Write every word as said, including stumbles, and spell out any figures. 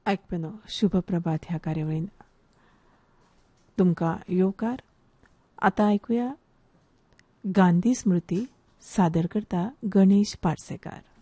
आयकपेनो शुभ प्रभात ह्या कार्यावळीन तुमकां येवकार. आतां आयकुया गांधी स्मृती सादर करता गणेश पार्सेकार.